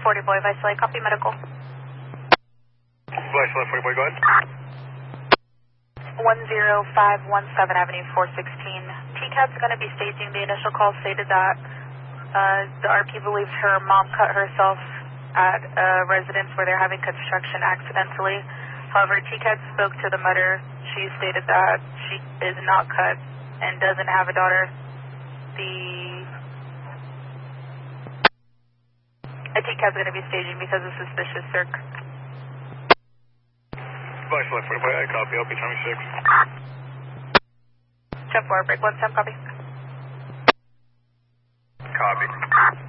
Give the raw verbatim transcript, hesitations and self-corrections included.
forty boy, Vice copy medical. Vice forty boy, go ahead. one zero five one seven Avenue four sixteen. T CAT's going to be staging. The initial call stated that uh, the R P believes her mom cut herself at a residence where they're having construction accidentally. However, T CAT spoke to the mother. She stated that she is not cut and doesn't have a daughter. The a T CAT's going to be staging because of suspicious circ. Vice forty boy, I copy. I'll be twenty-six. Check four, break one, Sam, copy. Copy.